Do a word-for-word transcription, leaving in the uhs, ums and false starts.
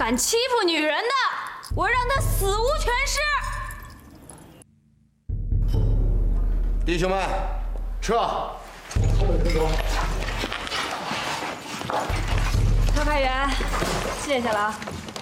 敢欺负女人的，我让他死无全尸！ 弟兄们，撤！后面跟走。 特派员，谢谢了啊。